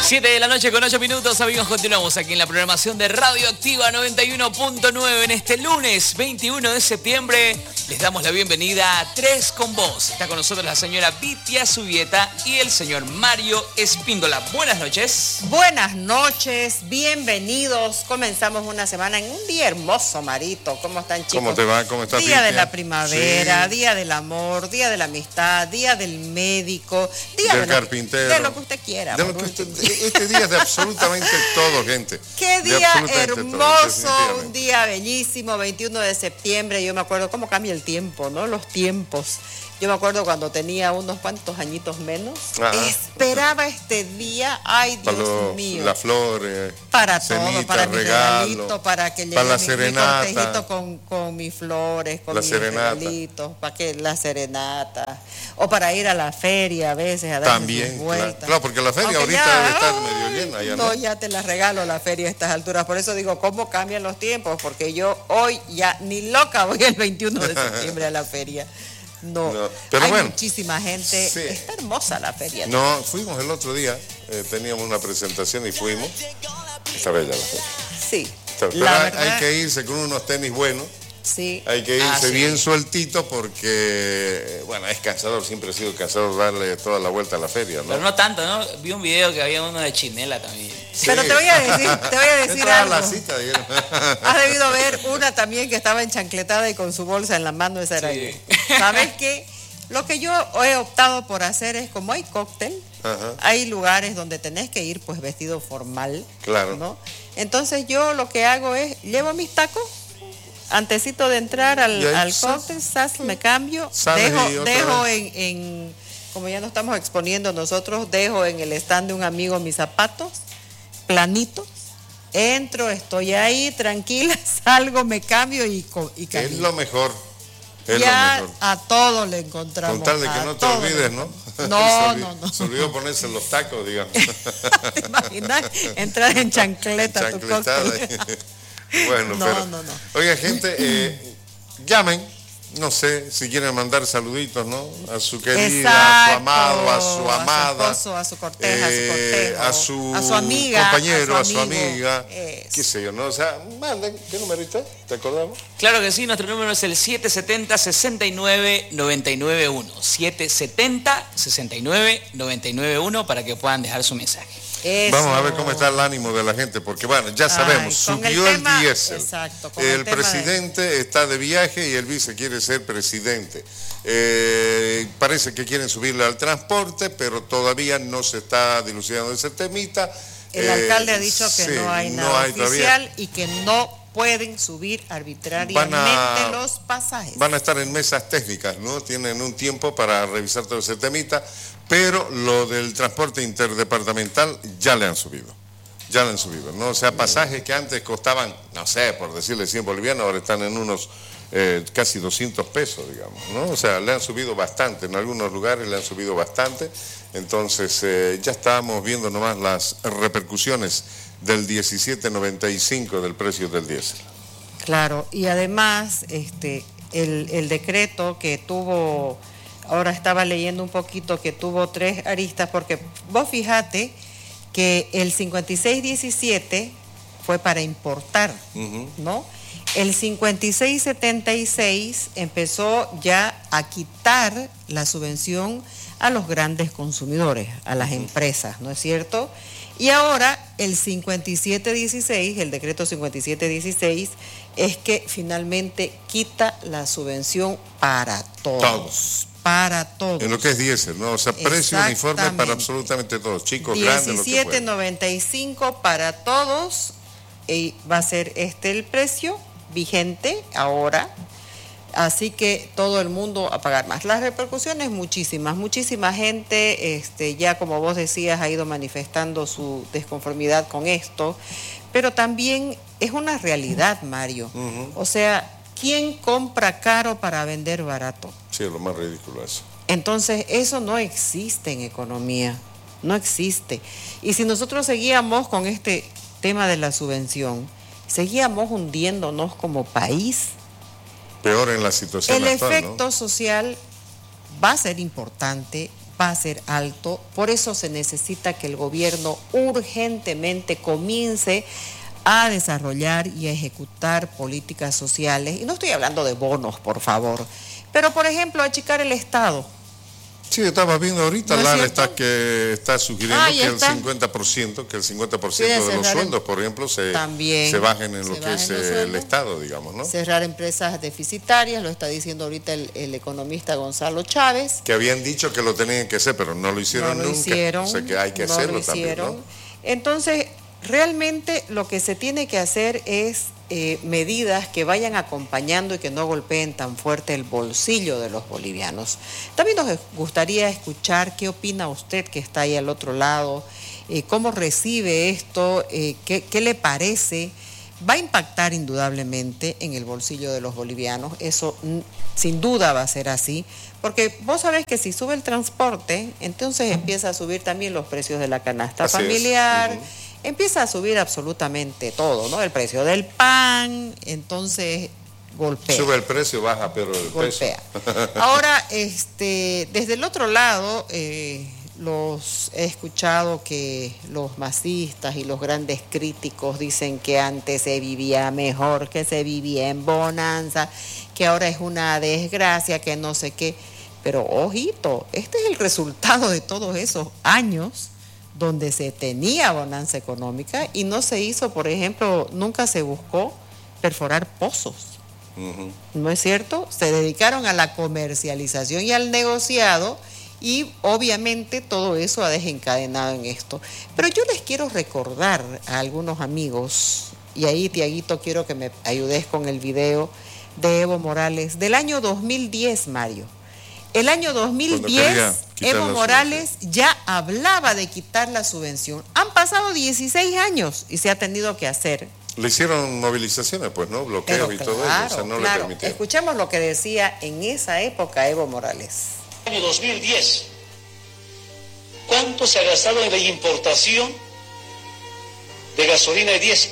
7 de la noche con 8 minutos, amigos, continuamos aquí en la programación de Radio Activa 91.9 en este lunes 21 de septiembre. Les damos la bienvenida a Tres con Vos. Está con nosotros la señora Vitia Subieta y el señor Mario Espíndola. Buenas noches. Buenas noches, bienvenidos. Comenzamos una semana en un día hermoso, Marito. ¿Cómo están, chicos? ¿Cómo te va? ¿Cómo estás, Día Vitia? de la primavera, Sí. día del amor, día de la amistad, día del médico, día Del de carpintero. de lo que usted quiera. De lo que este día es de absolutamente todo, gente. Qué De día absolutamente todo, hermoso, definitivamente. un día bellísimo, 21 de septiembre. Yo me acuerdo cómo cambia el tiempo, ¿no? Los tiempos. Yo me acuerdo cuando tenía unos cuantos añitos menos. Ajá. Esperaba este día, ay Para Dios mío. las flores, Para todo, cenita, para mi regalo, regalito, para que llegue para la mi serenata. cortejito con mis flores, con La mis serenata. regalitos, para que la serenata, o para ir a la feria a veces a dar También, sus claro. vueltas. Claro, porque la feria Aunque ahorita ya, debe estar medio llena. Ya, no, ya te la regalo la feria a estas alturas. Por eso digo, ¿cómo cambian los tiempos? Porque yo hoy ya ni loca voy el 21 de septiembre a la feria. No, pero hay bueno, muchísima gente. sí. Está hermosa la feria. No, fuimos el otro día, teníamos una presentación y fuimos. Está bella la feria. Sí, Pero la hay verdad, que irse con unos tenis buenos. sí. Hay que irse sí. bien sueltito porque, bueno, es cansador, siempre ha sido cansador darle toda la vuelta a la feria, ¿no? Pero no tanto, ¿no? Vi un video que había uno de Chinela también. Sí. Pero te voy a decir Entraba a algo. la cita, dijeron. Has debido ver una también que estaba enchancletada y con su bolsa en la mano, esa era yo. ¿Sabes qué? Lo que yo he optado por hacer es, como hay cóctel, Ajá. hay lugares donde tenés que ir pues vestido formal. Claro. ¿no? Entonces yo lo que hago es, llevo mis tacos, antesito de entrar Y ahí, al sas, cóctel, me cambio, sales y otra dejo vez. como ya no estamos exponiendo nosotros, dejo en el stand de un amigo mis zapatos, planitos. Entro, estoy ahí, tranquila, salgo, me cambio y Es camino. lo mejor. Es Ya lo mejor. a todo le encontramos. Con tal de que a no te todo le olvides, ¿no? encontramos. No. Se olvidó ponerse los tacos, digamos. ¿Te imaginas entrar en chancleta a tu Chancletada. cóctel? Bueno, No, pero. no. Oiga, gente, llamen. No sé si quieren mandar saluditos, ¿no? A su querida, a su amado, a su amada. A su esposo, a su corteja, a su cortejo. a su amiga. compañero, a su amigo. amiga. Eso. Qué sé yo, ¿no? O sea, manden. ¿Qué numerito? ¿Te acordamos? Claro que sí, nuestro número es el 770-69-991. 770-69-991 para que puedan dejar su mensaje. Eso. Vamos a ver cómo está el ánimo de la gente, porque bueno, ya sabemos, con el subió el tema- diésel. exacto, con El el tema presidente está de viaje y el vice quiere ser presidente. Parece que quieren subirle al transporte, pero todavía no se está dilucidando ese temita. El alcalde ha dicho que sí, no hay no nada hay oficial todavía. y que no pueden subir arbitrariamente los pasajes. Van a estar en mesas técnicas, ¿no? Tienen un tiempo para revisar todo ese temita, pero lo del transporte interdepartamental ya le han subido. Ya le han subido, ¿no? O sea, pasajes que antes costaban, no sé, por decirle 100 bolivianos, ahora están en unos casi 200 pesos, digamos, ¿no? O sea, le han subido bastante, en algunos lugares le han subido bastante, entonces ya estábamos viendo nomás las repercusiones del 17.95 del precio del diésel. Claro, y además el decreto que tuvo, ahora estaba leyendo un poquito, que tuvo 3 aristas, porque vos fijate que el 5617 fue para importar, ¿no? El 5676 empezó ya a quitar la subvención a los grandes consumidores, a las empresas, ¿no es cierto? Y ahora el 5716, el decreto 5716, es que finalmente quita la subvención para todos. Todos. Para todos. En lo que es diésel, ¿no? O sea, precio uniforme para absolutamente todos, chicos, grandes, lo que puedan. 17.95 para todos, y va a ser el precio vigente ahora. Así que todo el mundo a pagar más. Las repercusiones muchísima gente, ya como vos decías, ha ido manifestando su desconformidad con esto, pero también es una realidad, Mario. O sea, ¿quién compra caro para vender barato? Sí, es lo más ridículo eso. Entonces, eso no existe en economía, no existe. Y si nosotros seguíamos con este tema de la subvención, seguíamos hundiéndonos como país. Peor en la situación El actual, efecto ¿no? social va a ser importante, va a ser alto. Por eso se necesita que el gobierno urgentemente comience a desarrollar y a ejecutar políticas sociales. Y no estoy hablando de bonos, por favor, pero por ejemplo, achicar el Estado. Sí, estaba viendo ahorita, ¿No es Lara cierto? está sugiriendo Ah, ya que el está. 50%, que el 50% Sí, de de los cerrar sueldos, por ejemplo, También se bajen en se lo que bajen es los el sueldos. Estado, digamos, ¿no? Cerrar empresas deficitarias, lo está diciendo ahorita el economista Gonzalo Chávez. Que habían dicho que lo tenían que hacer, pero no lo hicieron No lo nunca. hicieron, O sea que hay que no hacerlo lo hicieron. también, ¿no? Entonces, realmente lo que se tiene que hacer es medidas que vayan acompañando y que no golpeen tan fuerte el bolsillo de los bolivianos. También nos gustaría escuchar qué opina usted que está ahí al otro lado, cómo recibe esto, qué le parece. Va a impactar indudablemente en el bolsillo de los bolivianos, eso sin duda va a ser así, porque vos sabés que si sube el transporte, entonces empieza a subir también los precios de la canasta Así es. familiar, empieza a subir absolutamente todo, ¿no? El precio del pan, entonces golpea. Sube el precio, baja, pero el Golpea. peso. Ahora, desde el otro lado, los he escuchado que los masistas y los grandes críticos dicen que antes se vivía mejor, que se vivía en bonanza, que ahora es una desgracia, que no sé qué. Pero ojito, este es el resultado de todos esos años donde se tenía bonanza económica y no se hizo, por ejemplo, nunca se buscó perforar pozos. ¿No es cierto? Se dedicaron a la comercialización y al negociado y obviamente todo eso ha desencadenado en esto. Pero yo les quiero recordar a algunos amigos, y ahí, Tiaguito, quiero que me ayudes con el video de Evo Morales del año 2010, Mario. El año 2010, Evo Morales ya hablaba de quitar la subvención. Han pasado 16 años y se ha tenido que hacer. Le hicieron movilizaciones, pues, ¿no? Bloqueos y todo eso, o sea, no le permitieron. Escuchemos lo que decía en esa época Evo Morales. Año 2010, ¿cuánto se ha gastado en la importación de gasolina y diésel?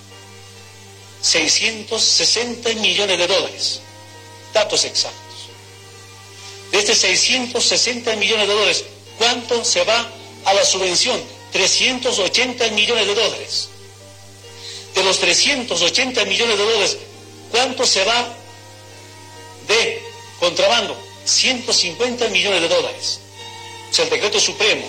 660 millones de dólares. Datos exactos. De estos 660 millones de dólares, ¿cuánto se va a la subvención? 380 millones de dólares. De los 380 millones de dólares, ¿cuánto se va de contrabando? 150 millones de dólares. O sea, el decreto supremo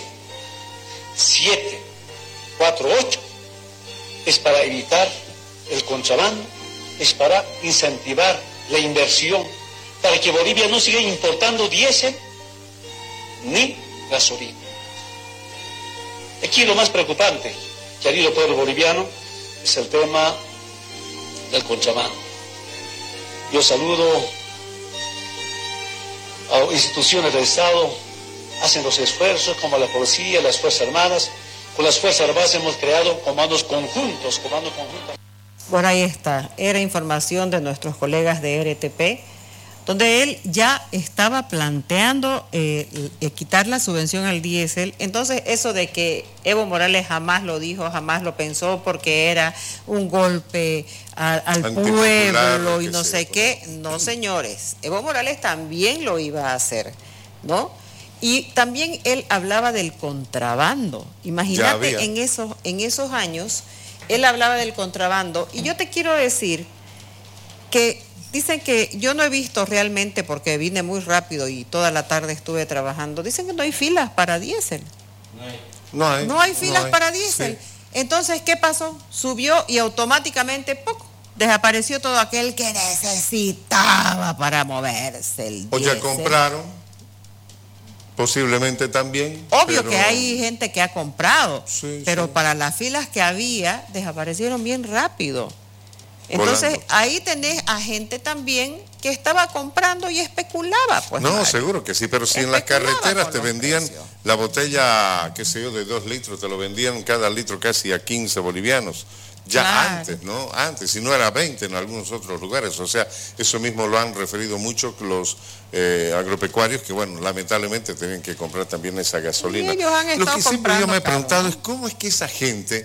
748 es para evitar el contrabando, es para incentivar la inversión, para que Bolivia no siga importando diésel ni gasolina. Aquí lo más preocupante, querido pueblo boliviano, es el tema del contrabando. Yo saludo a instituciones del Estado, hacen los esfuerzos como la policía, las Fuerzas Armadas. Con las Fuerzas Armadas hemos creado comandos conjuntos. Bueno, ahí está, era información de nuestros colegas de RTP, donde él ya estaba planteando quitar la subvención al diésel. Entonces, eso de que Evo Morales jamás lo dijo, jamás lo pensó, porque era un golpe al pueblo y no sé qué. No, señores, Evo Morales también lo iba a hacer, ¿no? Y también él hablaba del contrabando. Imagínate, en esos años, él hablaba del contrabando. Y yo te quiero decir que dicen que yo no he visto realmente, porque vine muy rápido y toda la tarde estuve trabajando, dicen que no hay filas para diésel. No hay filas para diésel. Sí. Entonces, ¿qué pasó? Subió y automáticamente desapareció todo aquel que necesitaba para moverse el diésel. O ya compraron. Posiblemente también. Obvio que hay gente que ha comprado, pero sí. Para las filas que había, desaparecieron bien rápido. Entonces, volando. Ahí tenés a gente también que estaba comprando y especulaba. Pues, no, Mario, seguro que sí, pero si en las carreteras te vendían la botella, qué sé yo, de 2 litros, te lo vendían cada litro casi a 15 bolivianos. Ya claro. Antes, ¿no? Antes, si no era 20 en algunos otros lugares. O sea, eso mismo lo han referido mucho los agropecuarios, que bueno, lamentablemente tienen que comprar también esa gasolina. Ellos han lo que siempre yo me he preguntado es cómo es que esa gente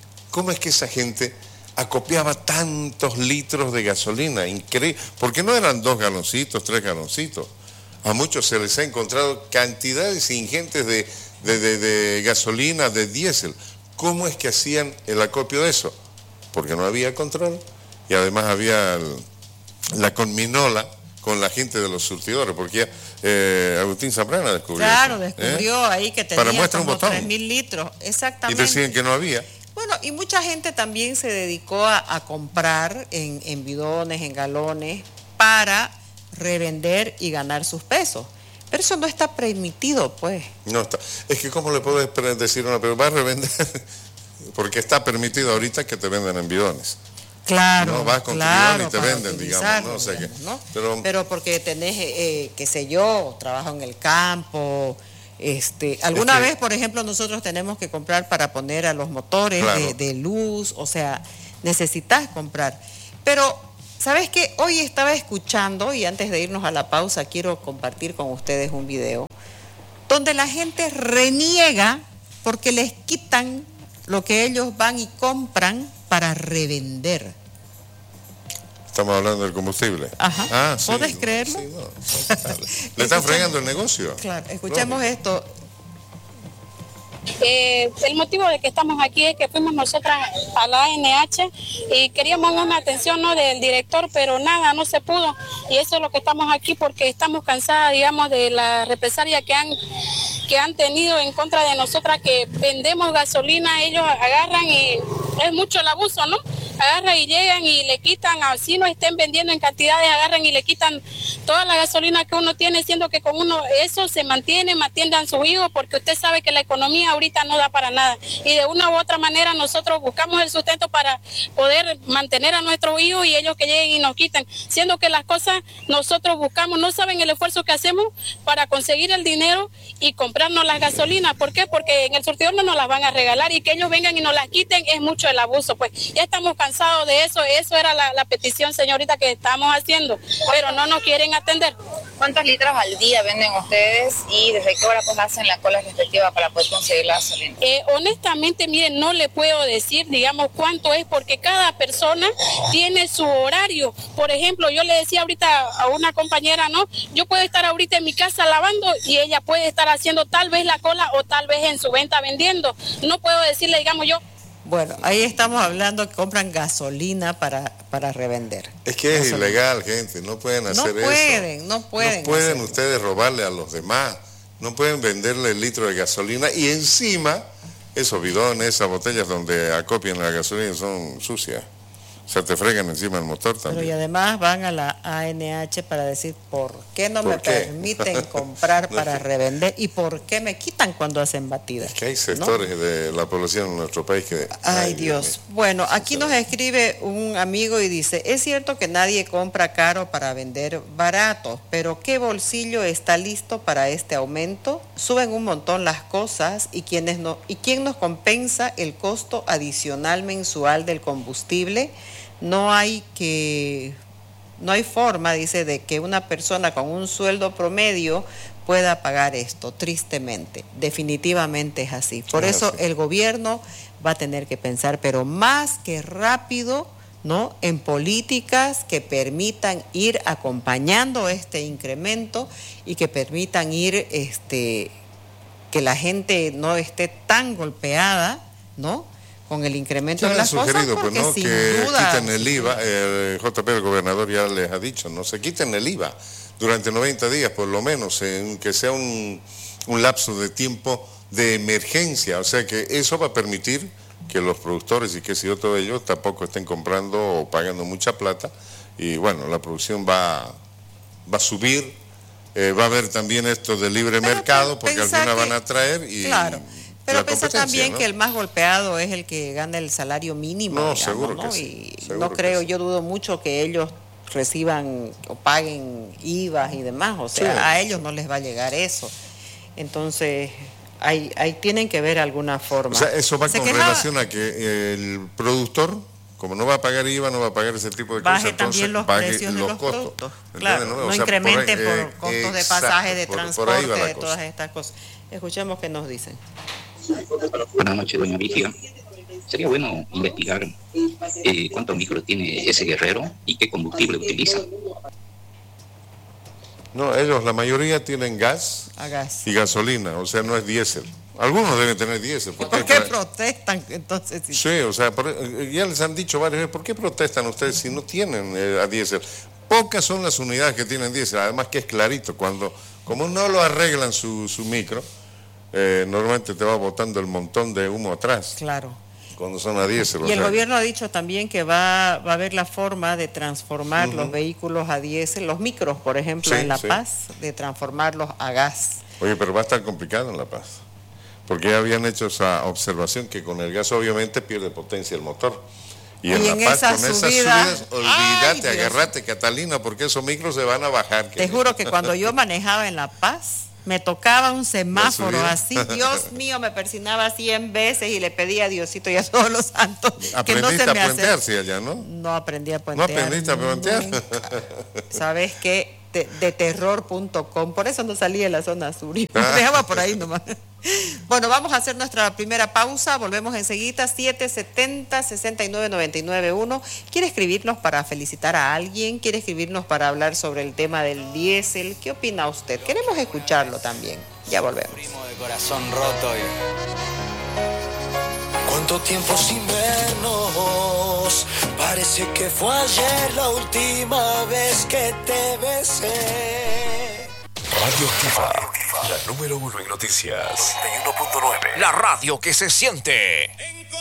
acopiaba tantos litros de gasolina, increíble, porque no eran 2 galoncitos, 3 galoncitos. A muchos se les ha encontrado cantidades ingentes de gasolina, de diésel. ¿Cómo es que hacían el acopio de eso? Porque no había control y además había la conminola con la gente de los surtidores, porque Agustín Zambrana descubrió Claro, eso, descubrió ahí que Para tenía muestra un como botón. 3.000 litros, Y exactamente. decían que no había. Bueno, y mucha gente también se dedicó a comprar en bidones, en galones, para revender y ganar sus pesos. Pero eso no está permitido, pues. No está. Es que ¿cómo le puedes decir a una persona, va a revender? Porque está permitido ahorita que te venden en bidones. Claro, No, vas con tu claro, bidón y te para venden, digamos, ¿no? O sea que, utilizarlo, ¿no? pero porque tenés, qué sé yo, trabajo en el campo. Alguna vez, por ejemplo, nosotros tenemos que comprar para poner a los motores Claro. de luz, o sea, necesitas comprar. Pero, ¿sabes qué? Hoy estaba escuchando, y antes de irnos a la pausa, quiero compartir con ustedes un video, donde la gente reniega porque les quitan lo que ellos van y compran para revender. estamos hablando del combustible. Ajá. Ah, sí. ¿Puedes creerlo? Sí, no, son fatales. Le están fregando el negocio. Claro, escuchemos esto. El motivo de que estamos aquí es que fuimos nosotras a la ANH y queríamos una atención, ¿no?, del director, pero nada, no se pudo. Y eso es lo que estamos aquí porque estamos cansadas, digamos, de la represalia que han tenido en contra de nosotras, que vendemos gasolina, ellos agarran y es mucho el abuso, ¿no? Agarran y llegan y le quitan, así no estén vendiendo en cantidades, agarran y le quitan toda la gasolina que uno tiene, siendo que con uno eso se mantiene a sus hijos, porque usted sabe que la economía ahorita no da para nada. Y de una u otra manera nosotros buscamos el sustento para poder mantener a nuestros hijos y ellos que lleguen y nos quiten, siendo que las cosas nosotros buscamos, no saben el esfuerzo que hacemos para conseguir el dinero y comprarnos las gasolinas. ¿Por qué? Porque en el surtidor no nos las van a regalar y que ellos vengan y nos las quiten es mucho el abuso. Pues ya estamos cansados de eso, eso era la petición, señorita, que estamos haciendo, pero no nos quieren atender. ¿Cuántos litros al día venden ustedes y desde qué hora pues hacen la cola respectiva para poder conseguir la gasolina? Honestamente, miren, no le puedo decir, digamos, cuánto es, porque cada persona tiene su horario. Por ejemplo, yo le decía ahorita a una compañera, ¿no? Yo puedo estar ahorita en mi casa lavando y ella puede estar haciendo tal vez la cola o tal vez en su venta vendiendo. No puedo decirle, digamos, yo... Bueno, ahí estamos hablando que compran gasolina para revender. Es que es gasolina. ilegal, gente, no pueden hacer eso. No pueden. No pueden hacerlo. ustedes robarle a los demás, no pueden venderle el litro de gasolina y encima esos bidones, esas botellas donde acopian la gasolina son sucias. O sea, te fregan encima el motor Pero también. y además van a la ANH para decir por qué no ¿Por me qué? permiten comprar No, para es que- revender y por qué me quitan cuando hacen batidas. Es que hay ¿no? sectores de la población en nuestro país que... Ay, Dios. Bueno, aquí nos escribe un amigo y dice, es cierto que nadie compra caro para vender barato, pero ¿qué bolsillo está listo para este aumento? Suben un montón las cosas y ¿quién nos compensa el costo adicional mensual del combustible? No hay forma, dice, de que una persona con un sueldo promedio pueda pagar esto, tristemente. Definitivamente es así. Por eso el gobierno va a tener que pensar, pero más que rápido, ¿no?, en políticas que permitan ir acompañando este incremento y que permitan ir, que la gente no esté tan golpeada, ¿no?, con el incremento Ya de le han las cosas, sugerido, pues, porque ¿no?, sin que duda, quiten el IVA, el JP, el gobernador, ya les ha dicho, no se quiten el IVA durante 90 días, por lo menos, que sea un lapso de tiempo de emergencia, o sea que eso va a permitir que los productores y que si yo todos ellos tampoco estén comprando o pagando mucha plata, y bueno, la producción va a subir, va a haber también esto de libre Pero mercado, porque pensá algunas que- van a traer y... Claro. Pero la piensa competencia, también, ¿no? que el más golpeado es el que gana el salario mínimo. No, digamos, seguro ¿no? que sí, Y seguro no que creo, sí. yo dudo mucho que ellos reciban o paguen IVA y demás. O sea, Sí, a ellos no les va a llegar eso. Entonces, ahí tienen que ver alguna forma. O sea, eso va Se con quejaba- relación a que el productor, como no va a pagar IVA, no va a pagar ese tipo de baje cosas, también entonces los pague precios de los los costos. productos. ¿Entiendes, Claro, no? no O sea, incrementen por ahí, por costos de exacto, pasaje, de por transporte, ahí va la de cosa. todas estas cosas. Escuchemos qué nos dicen. Buenas noches, doña Vigia. Sería bueno investigar cuántos micros tiene ese guerrero y qué combustible utiliza. No, ellos, la mayoría tienen gas A gas. y gasolina, o sea, no es diésel. Algunos deben tener diésel. ¿Por qué protestan entonces? Sí, o sea, ya les han dicho varias veces, ¿por qué protestan ustedes si no tienen a diésel? Pocas son las unidades que tienen diésel, además que es clarito, como no lo arreglan su micro, normalmente te va botando el montón de humo atrás. Claro. Cuando son a diésel. Y el gobierno ha dicho también que va a haber la forma de transformar los vehículos a diésel, los micros, por ejemplo, Sí, en La sí. Paz, de transformarlos a gas. Oye, pero va a estar complicado en La Paz, porque ya habían hecho esa observación que con el gas obviamente pierde potencia el motor. Y en La Paz, con esas subidas, olvídate, agarrate, Catalina, porque esos micros se van a bajar. Te juro que cuando yo manejaba en La Paz, me tocaba un semáforo así, Dios mío, me persinaba 100 veces y le pedía a Diosito y a todos los santos que no se me Aprendiste a puentear, sí, allá, ¿no? No aprendí a ¿No puentear. aprendiste a puentear? ¿Sabes qué? De terror.com, por eso no salí de la zona sur, y me dejaba por ahí nomás. Bueno, vamos a hacer nuestra primera pausa, volvemos enseguida, 770-6999-1. ¿Quiere escribirnos para felicitar a alguien? ¿Quiere escribirnos para hablar sobre el tema del diésel? ¿Qué opina usted? Queremos escucharlo también. Ya volvemos. Primo de corazón roto y... ¿Cuánto tiempo sin vernos? Parece que fue ayer la última vez que te besé. Radio Activa, la número 1 en noticias. 91.9. La radio que se siente.